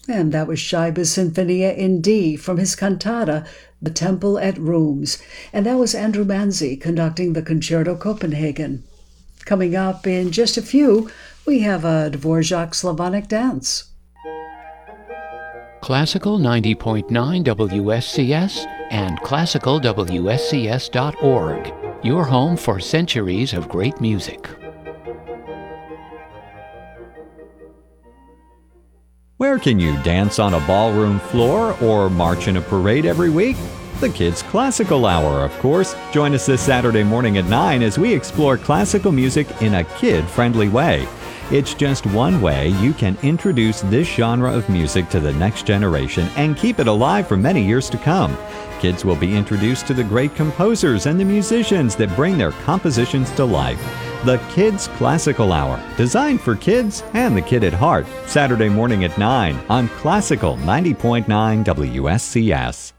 And that was Scheibe's Sinfonia in D from his cantata, The Temple at Rooms. And that was Andrew Manzi conducting the Concerto Copenhagen. Coming up in just a few, we have a Dvorak Slavonic dance. Classical 90.9 WSCS and classicalwscs.org. Your home for centuries of great music. Where can you dance on a ballroom floor or march in a parade every week? The Kids Classical Hour, of course. Join us this Saturday morning at 9 as we explore classical music in a kid-friendly way. It's just one way you can introduce this genre of music to the next generation and keep it alive for many years to come. Kids will be introduced to the great composers and the musicians that bring their compositions to life. The Kids Classical Hour, designed for kids and the kid at heart. Saturday morning at 9 on Classical 90.9 WSCS.